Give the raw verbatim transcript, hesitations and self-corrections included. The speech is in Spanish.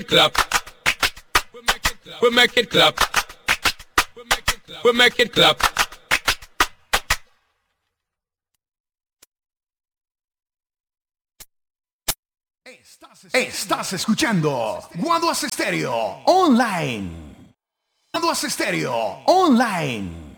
clap. We make it clap. We make it clap. Estás escuchando Guaduas Estéreo Online. Guaduas Estéreo Online.